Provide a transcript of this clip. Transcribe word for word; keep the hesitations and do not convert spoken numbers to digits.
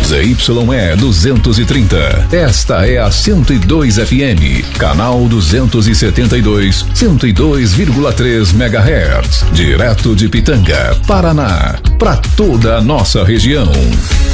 Z Y E duzentos e trinta. Esta é a cento e dois F M, canal duzentos e setenta e dois, cento e dois vírgula três megahertz, direto de Pitanga, Paraná, para toda a nossa região.